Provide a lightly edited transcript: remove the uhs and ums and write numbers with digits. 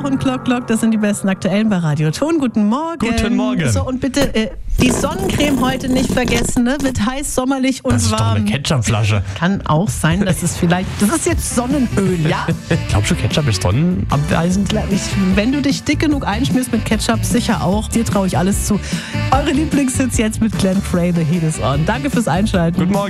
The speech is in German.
Schach und Glock, das sind die besten Aktuellen bei Radio Ton. Guten Morgen. Guten Morgen. So, und bitte die Sonnencreme heute nicht vergessen, ne? Wird heiß, sommerlich und Das ist doch warm. eine Ketchupflasche. Kann auch sein, dass es vielleicht, das ist jetzt Sonnenöl, ja? Glaubst du, Ketchup ist sonnenabweisend? Wenn du dich dick genug einschmierst mit Ketchup, sicher auch. Dir traue ich alles zu. Eure Lieblingshits jetzt mit Glenn Frey, The Heat is On. Danke fürs Einschalten. Guten Morgen.